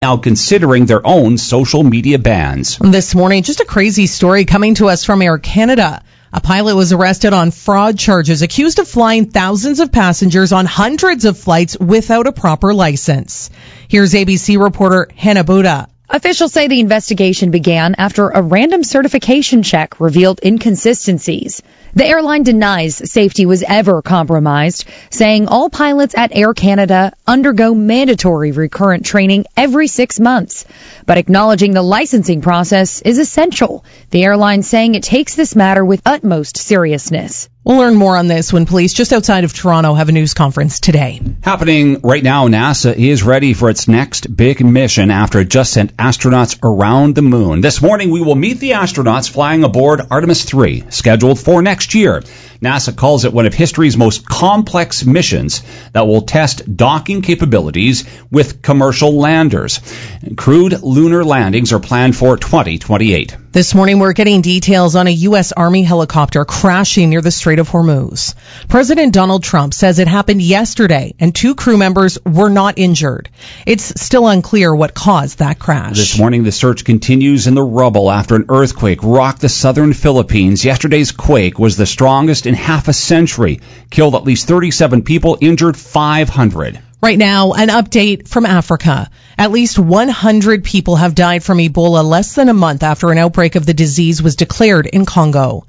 now considering their own social media bans. This morning, just a crazy story coming to us from Air Canada. A pilot was arrested on fraud charges, accused of flying thousands of passengers on hundreds of flights without a proper license. Here's ABC reporter Hannah Buda. Officials say the investigation began after a random certification check revealed inconsistencies. The airline denies safety was ever compromised, saying all pilots at Air Canada undergo mandatory recurrent training every 6 months, but acknowledging the licensing process is essential. The airline saying it takes this matter with utmost seriousness. We'll learn more on this when police just outside of Toronto have a news conference today. Happening right now, NASA is ready for its next big mission after it just sent astronauts around the moon. This morning, we will meet the astronauts flying aboard Artemis 3, scheduled for next year. NASA calls it one of history's most complex missions that will test docking capabilities with commercial landers. Crewed lunar landings are planned for 2028. This morning, we're getting details on a U.S. Army helicopter crashing near the Strait of Hormuz. President Donald Trump says it happened yesterday and 2 crew members were not injured. It's still unclear what caused that crash. This morning, the search continues in the rubble after an earthquake rocked the southern Philippines. Yesterday's quake was the strongest in half a century, killed at least 37 people, injured 500. Right now, an update from Africa. At least 100 people have died from Ebola less than a month after an outbreak of the disease was declared in Congo.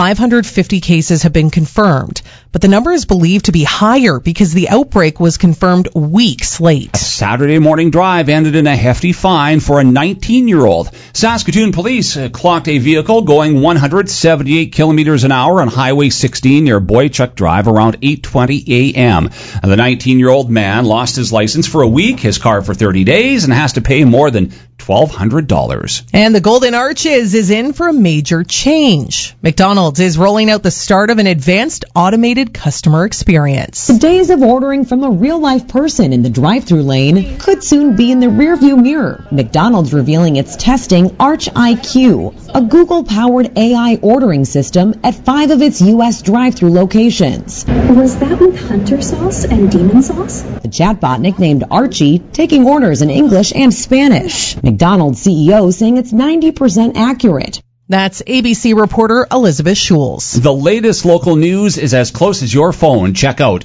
550 cases have been confirmed, but the number is believed to be higher because the outbreak was confirmed weeks late. A Saturday morning drive ended in a hefty fine for a 19-year-old. Saskatoon police clocked a vehicle going 178 kilometers an hour on Highway 16 near Boychuk Drive around 8:20 a.m. The 19-year-old man lost his license for a week, his car for 30 days, and has to pay more than $1,200. And the Golden Arches is in for a major change. McDonald's is rolling out the start of an advanced automated customer experience. The days of ordering from a real-life person in the drive-thru lane could soon be in the rearview mirror. McDonald's revealing it's testing Arch IQ, a Google-powered AI ordering system at 5 of its U.S. drive-thru locations. Was that with hunter sauce and demon sauce? The chatbot, nicknamed Archie, taking orders in English and Spanish. McDonald's CEO saying it's 90% accurate. That's ABC reporter Elizabeth Schulz. The latest local news is as close as your phone. Check out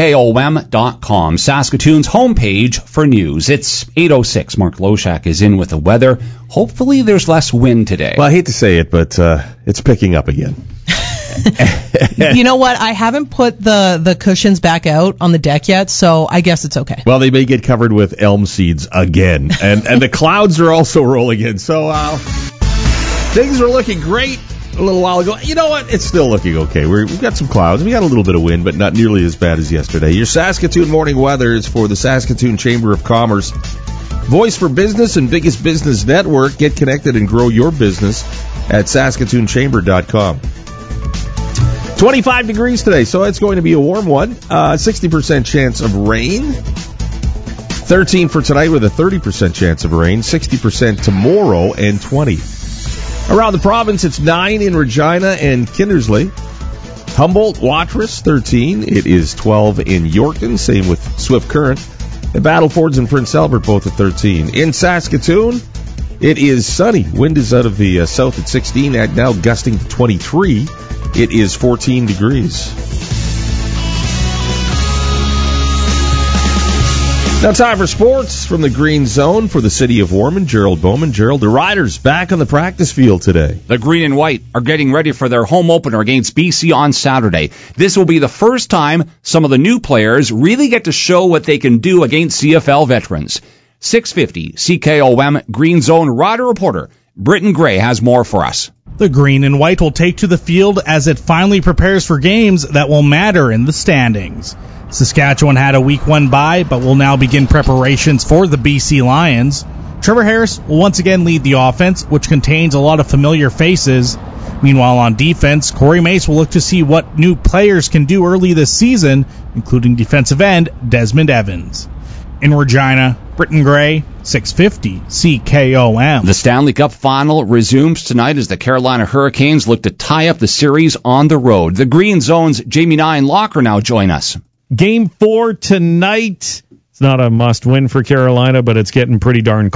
CKOM.com, Saskatoon's homepage for news. It's 8:06. Mark Loshak is in with the weather. Hopefully there's less wind today. Well, I hate to say it, but it's picking up again. You know what? I haven't put the cushions back out on the deck yet, so I guess it's okay. Well, they may get covered with elm seeds again. And the clouds are also rolling in. So things were looking great a little while ago. You know what? It's still looking okay. We've got some clouds. We got a little bit of wind, but not nearly as bad as yesterday. Your Saskatoon morning weather is for the Saskatoon Chamber of Commerce. Voice for Business and biggest business network. Get connected and grow your business at SaskatoonChamber.com. 25 degrees today, so it's going to be a warm one. 60% chance of rain. 13 for tonight with a 30% chance of rain. 60% tomorrow and 20. Around the province, it's 9 in Regina and Kindersley. Humboldt, Watrous, 13. It is 12 in Yorkton, same with Swift Current. And Battlefords and Prince Albert both at 13. In Saskatoon, it is sunny. Wind is out of the south at 16, and now gusting to 23. It is 14 degrees. Now time for sports from the Green Zone for the city of Ormond. Gerald Bowman. Gerald, the Riders back on the practice field today. The Green and White are getting ready for their home opener against BC on Saturday. This will be the first time some of the new players really get to show what they can do against CFL veterans. 650 CKOM Green Zone Rider reporter Britton Gray has more for us. The Green and White will take to the field as it finally prepares for games that will matter in the standings. Saskatchewan had a Week 1 bye, but will now begin preparations for the BC Lions. Trevor Harris will once again lead the offense, which contains a lot of familiar faces. Meanwhile, on defense, Corey Mace will look to see what new players can do early this season, including defensive end Desmond Evans. In Regina, Britton Gray, 650 CKOM. The Stanley Cup Final resumes tonight as the Carolina Hurricanes look to tie up the series on the road. The Green Zone's Jamie Nine Locker now join us. Game 4 tonight. It's not a must-win for Carolina, but it's getting pretty darn